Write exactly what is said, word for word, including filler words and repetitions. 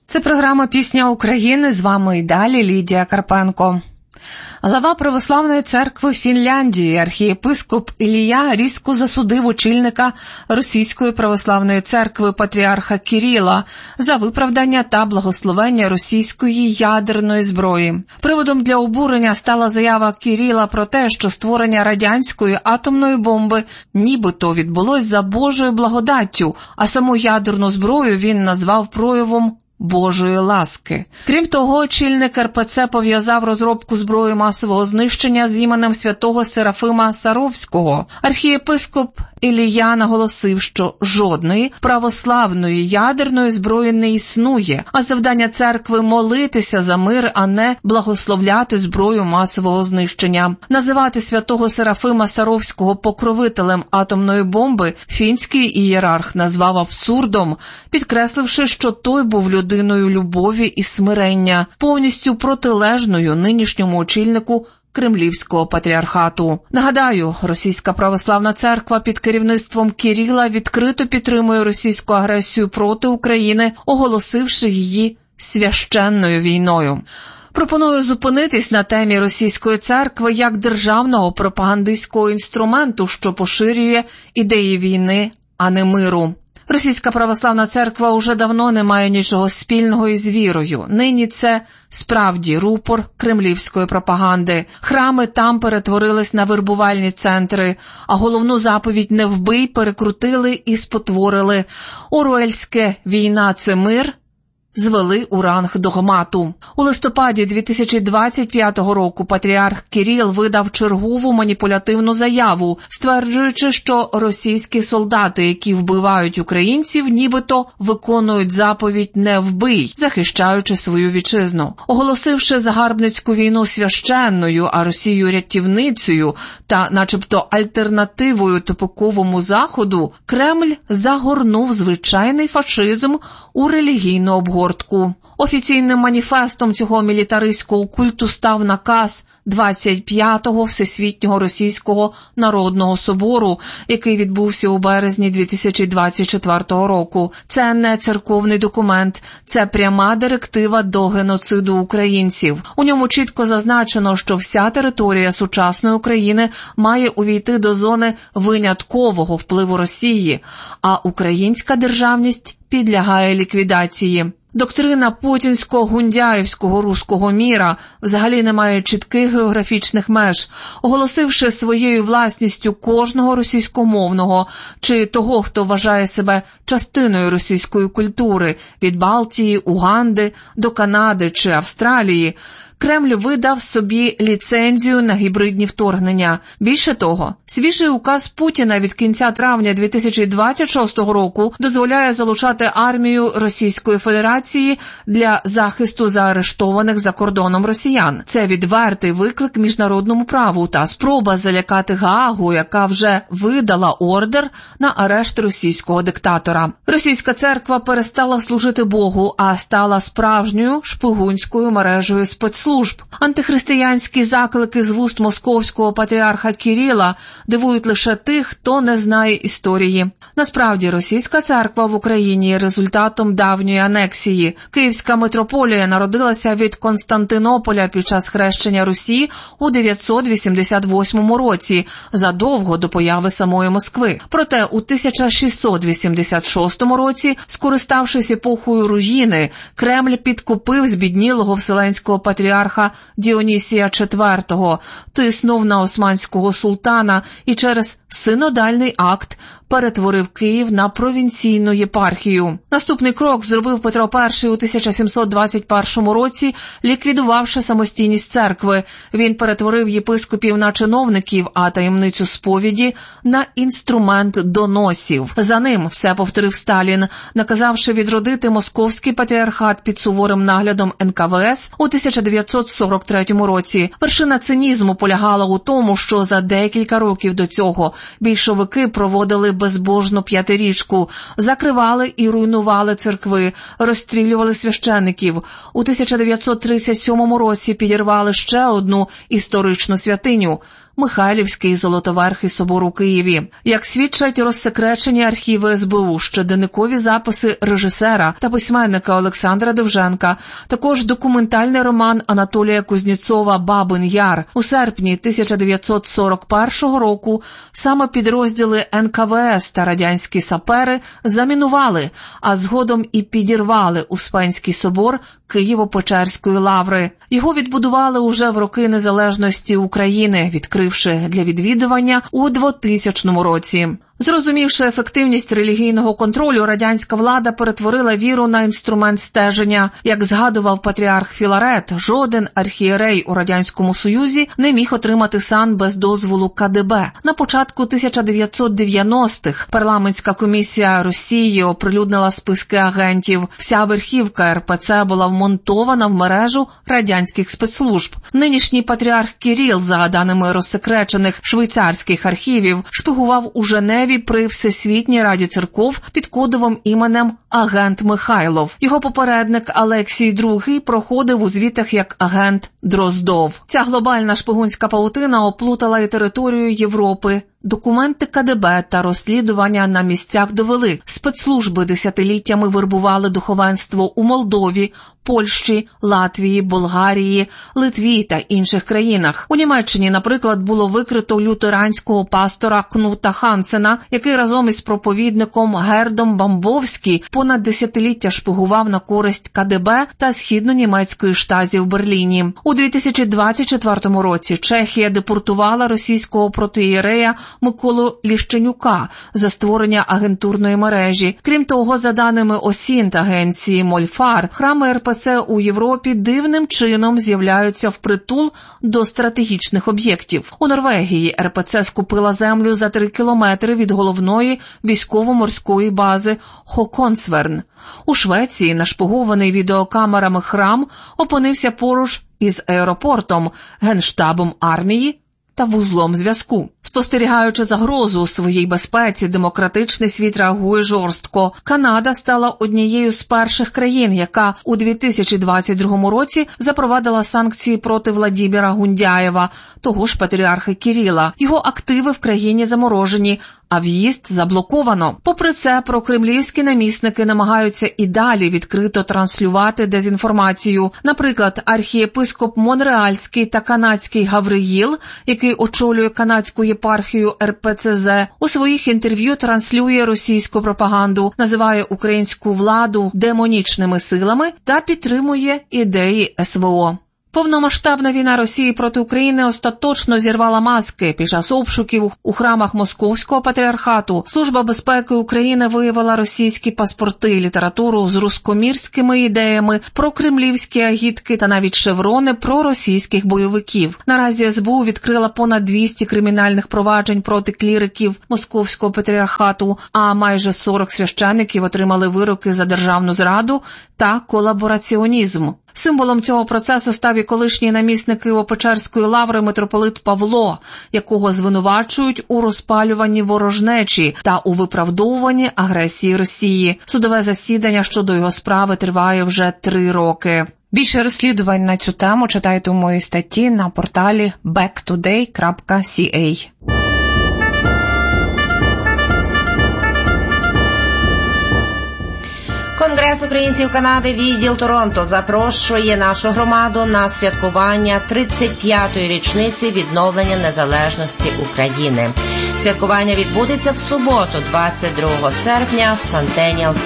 Це програма «Пісня України», з вами і далі Лідія Карпенко. Глава Православної церкви Фінляндії, архієпископ Ілія, різко засудив очільника Російської Православної церкви патріарха Кирила за виправдання та благословення російської ядерної зброї. Приводом для обурення стала заява Кирила про те, що створення радянської атомної бомби нібито відбулось за Божою благодаттю, а саму ядерну зброю він назвав проявом Божої ласки. Крім того, очільник ер пе це пов'язав розробку зброї масового знищення з іменем святого Серафима Саровського. Архієпископ Ілія наголосив, що жодної православної ядерної зброї не існує, а завдання церкви – молитися за мир, а не благословляти зброю масового знищення. Називати святого Серафима Саровського покровителем атомної бомби фінський ієрарх назвав абсурдом, підкресливши, що той був людиною любові і смирення, повністю протилежною нинішньому очільнику Кремлівського патріархату. Нагадаю, Російська Православна Церква під керівництвом Кирила відкрито підтримує російську агресію проти України, оголосивши її священною війною. Пропоную зупинитись на темі Російської церкви як державного пропагандистського інструменту, що поширює ідеї війни, а не миру. Російська Православна Церква уже давно не має нічого спільного із вірою. Нині це справді рупор кремлівської пропаганди. Храми там перетворились на вербувальні центри, а головну заповідь «Не вбий» перекрутили і спотворили. Оруельське «Війна – це мир» звели у ранг догмату. У листопаді дві тисячі двадцять п'ятого року патріарх Кирил видав чергову маніпулятивну заяву, стверджуючи, що російські солдати, які вбивають українців, нібито виконують заповідь «Не вбий», захищаючи свою вітчизну. Оголосивши загарбницьку війну священною, а Росію рятівницею та начебто альтернативою тупиковому Заходу, Кремль загорнув звичайний фашизм у релігійну обгортку. Офіційним маніфестом цього мілітаристського культу став наказ двадцять п'ятого Всесвітнього Російського Народного Собору, який відбувся у березні дві тисячі двадцять четвертого року. Це не церковний документ, це пряма директива до геноциду українців. У ньому чітко зазначено, що вся територія сучасної України має увійти до зони виняткового впливу Росії, а українська державність підлягає ліквідації. Доктрина путінсько-гундяївського руського міра взагалі не має чітких географічних меж, оголосивши своєю власністю кожного російськомовного чи того, хто вважає себе частиною російської культури від Балтії, Уганди до Канади чи Австралії. Кремль видав собі ліцензію на гібридні вторгнення. Більше того, свіжий указ Путіна від кінця травня дві тисячі двадцять шостого року дозволяє залучати армію Російської Федерації для захисту заарештованих за кордоном росіян. Це відвертий виклик міжнародному праву та спроба залякати Гаагу, яка вже видала ордер на арешт російського диктатора. Російська церква перестала служити Богу, а стала справжньою шпигунською мережею спецслужб. Антихристиянські заклики з вуст московського патріарха Кирила дивують лише тих, хто не знає історії. Насправді, Російська церква в Україні є результатом давньої анексії. Київська митрополія народилася від Константинополя під час хрещення Русі у дев'ятсот вісімдесят восьмому році, задовго до появи самої Москви. Проте у тисяча шістсот вісімдесят шостому році, скориставшись епохою руїни, Кремль підкупив збіднілого вселенського патріарха Діонісія четвертого, тиснув на османського султана і через синодальний акт перетворив Київ на провінційну єпархію. Наступний крок зробив Петро І у тисяча сімсот двадцять першому році, ліквідувавши самостійність церкви. Він перетворив єпископів на чиновників, а таємницю сповіді – на інструмент доносів. За ним все повторив Сталін, наказавши відродити московський патріархат під суворим наглядом ен ка ве ес у тисяча дев'ятсот сорок третьому році. Вершина цинізму полягала у тому, що за декілька років до цього більшовики проводили безбожну п'ятирічку, закривали і руйнували церкви, розстрілювали священиків. У тисяча дев'ятсот тридцять сьомому році підірвали ще одну історичну святиню – Михайлівський і Золотоверхий собор у Києві. Як свідчать розсекречені архіви ес бе у, щоденникові записи режисера та письменника Олександра Довженка, також документальний роман Анатолія Кузнєцова «Бабин Яр». У серпні тисяча дев'ятсот сорок першого року саме підрозділи ен ка ве ес та радянські сапери замінували, а згодом і підірвали Успенський собор Києво-Печерської лаври. Його відбудували уже в роки незалежності України, відкривши для відвідування у двотисячному році. Зрозумівши ефективність релігійного контролю, радянська влада перетворила віру на інструмент стеження. Як згадував патріарх Філарет, жоден архієрей у Радянському Союзі не міг отримати сан без дозволу ка де бе. На початку тисяча дев'ятсот дев'яностих парламентська комісія Росії оприлюднила списки агентів. Вся верхівка ер пе це була вмонтована в мережу радянських спецслужб. Нинішній патріарх Кирил, за даними розсекречених швейцарських архівів, шпигував у Женеві при Всесвітній Раді церков під кодовим іменем агент Михайлов. Його попередник Алексій другий проходив у звітах як агент Дроздов. Ця глобальна шпигунська павутина оплутала і територію Європи. Документи ка де бе та розслідування на місцях довели. Спецслужби десятиліттями вербували духовенство у Молдові, Польщі, Латвії, Болгарії, Литві та інших країнах. У Німеччині, наприклад, було викрито лютеранського пастора Кнута Хансена, який разом із проповідником Гердом Бамбовський понад десятиліття шпигував на користь ка де бе та східно-німецької штазі в Берліні. У дві тисячі двадцять четвертому році Чехія депортувала російського протоієрея Миколу Ліщенюка за створення агентурної мережі. Крім того, за даними ОСІНТ-агенції Мольфар, храми ер пе це у Європі дивним чином з'являються впритул до стратегічних об'єктів. У Норвегії ер пе це скупила землю за три кілометри від головної військово-морської бази Хоконсверн. У Швеції нашпигований відеокамерами храм опинився поруч із аеропортом, генштабом армії та вузлом зв'язку. Спостерігаючи загрозу у своїй безпеці, демократичний світ реагує жорстко. Канада стала однією з перших країн, яка у дві тисячі двадцять другому році запровадила санкції проти Владіміра Гундяєва, того ж патріарха Кирила. Його активи в країні заморожені, а в'їзд заблоковано. Попри це, прокремлівські намісники намагаються і далі відкрито транслювати дезінформацію. Наприклад, архієпископ Монреальський та канадський Гавриїл, який очолює канадську єпархію ер пе це зет, у своїх інтерв'ю транслює російську пропаганду, називає українську владу демонічними силами та підтримує ідеї ес ве о. Повномасштабна війна Росії проти України остаточно зірвала маски. Під час обшуків у храмах Московського патріархату Служба безпеки України виявила російські паспорти, літературу з руськомірськими ідеями, прокремлівські агітки та навіть шеврони проросійських бойовиків. Наразі ес бе у відкрила понад двісті кримінальних проваджень проти кліриків Московського патріархату, а майже сорок священиків отримали вироки за державну зраду та колабораціонізм. Символом цього процесу став і колишній намісник Києво-Печерської лаври митрополит Павло, якого звинувачують у розпалюванні ворожнечі та у виправдовуванні агресії Росії. Судове засідання щодо його справи триває вже три роки. Більше розслідувань на цю тему читайте у моїй статті на порталі бек тудей крапка сі ей. Конгрес українців Канади, відділ Торонто, запрошує нашу громаду на святкування тридцять п'ятої річниці відновлення незалежності України. Святкування відбудеться в суботу, двадцять другого серпня, в Сантеніал